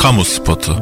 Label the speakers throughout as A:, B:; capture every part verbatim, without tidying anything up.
A: Kamu spotu.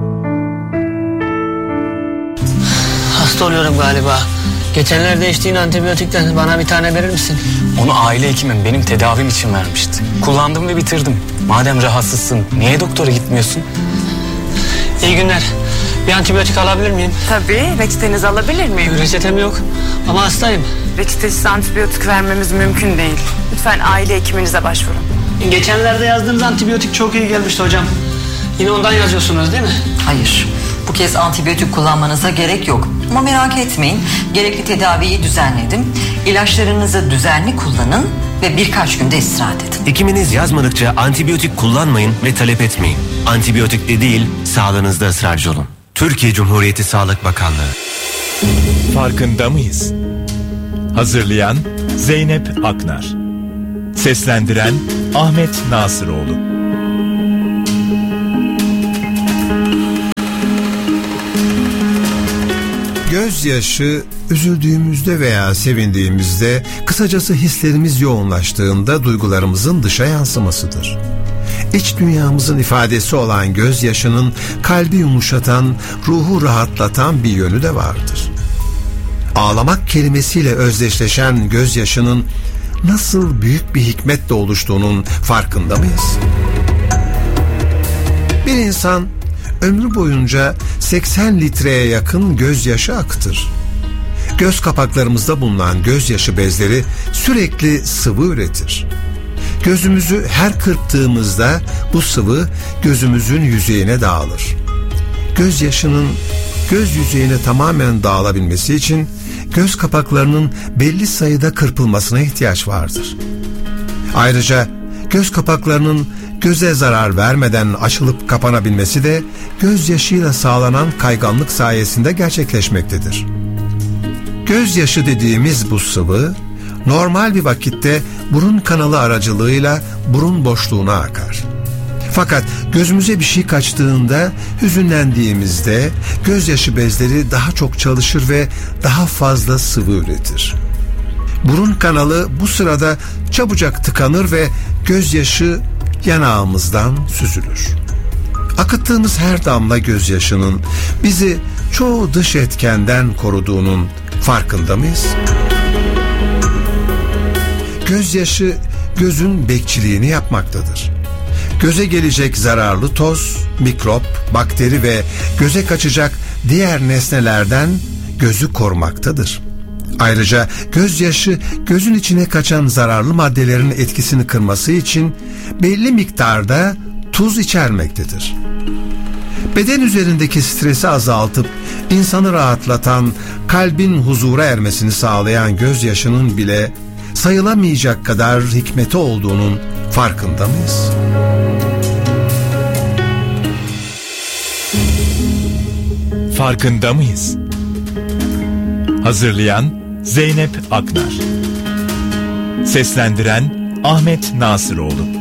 B: Hasta oluyorum galiba. Geçenlerde içtiğin antibiyotikten bana bir tane verir misin?
C: Onu aile hekimim benim tedavim için vermişti. Kullandım ve bitirdim. Madem rahatsızsın niye doktora gitmiyorsun?
B: İyi günler. Bir antibiyotik alabilir miyim?
D: Tabii. Reçetenizi alabilir miyim?
B: Reçetem yok ama hastayım.
D: Reçetesiz antibiyotik vermemiz mümkün değil. Lütfen aile hekiminize başvurun.
B: Geçenlerde yazdığınız antibiyotik çok iyi gelmişti hocam. Yine ondan yazıyorsunuz değil mi?
E: Hayır. Bu kez antibiyotik kullanmanıza gerek yok. Ama merak etmeyin. Gerekli tedaviyi düzenledim. İlaçlarınızı düzenli kullanın ve birkaç günde istirahat edin.
F: Hekiminiz yazmadıkça antibiyotik kullanmayın ve talep etmeyin. Antibiyotikle değil, sağlığınızda ısrarcı olun. Türkiye Cumhuriyeti Sağlık Bakanlığı.
G: Farkında mıyız? Hazırlayan Zeynep Aknar. Seslendiren Ahmet Nasıroğlu.
H: Gözyaşı, üzüldüğümüzde veya sevindiğimizde, kısacası hislerimiz yoğunlaştığında duygularımızın dışa yansımasıdır. İç dünyamızın ifadesi olan gözyaşının kalbi yumuşatan, ruhu rahatlatan bir yönü de vardır. Ağlamak kelimesiyle özdeşleşen gözyaşının nasıl büyük bir hikmetle oluştuğunun farkında mıyız? Bir insan ömrü boyunca seksen litreye yakın gözyaşı akıtır. Göz kapaklarımızda bulunan gözyaşı bezleri sürekli sıvı üretir. Gözümüzü her kırptığımızda bu sıvı gözümüzün yüzeyine dağılır. Gözyaşının göz yüzeyine tamamen dağılabilmesi için göz kapaklarının belli sayıda kırpılmasına ihtiyaç vardır. Ayrıca göz kapaklarının göze zarar vermeden açılıp kapanabilmesi de gözyaşıyla sağlanan kayganlık sayesinde gerçekleşmektedir. Gözyaşı dediğimiz bu sıvı normal bir vakitte burun kanalı aracılığıyla burun boşluğuna akar. Fakat gözümüze bir şey kaçtığında, hüzünlendiğimizde gözyaşı bezleri daha çok çalışır ve daha fazla sıvı üretir. Burun kanalı bu sırada çabucak tıkanır ve gözyaşı yanağımızdan süzülür. Akıttığımız her damla gözyaşının bizi çoğu dış etkenden koruduğunun farkında mıyız? Gözyaşı gözün bekçiliğini yapmaktadır. Göze gelecek zararlı toz, mikrop, bakteri ve göze kaçacak diğer nesnelerden gözü korumaktadır. Ayrıca gözyaşı gözün içine kaçan zararlı maddelerin etkisini kırması için belli miktarda tuz içermektedir. Beden üzerindeki stresi azaltıp insanı rahatlatan, kalbin huzura ermesini sağlayan gözyaşının bile sayılamayacak kadar hikmeti olduğunun farkında mıyız?
G: Farkında mıyız? Hazırlayan Zeynep Aknar. Seslendiren Ahmet Nasıroğlu.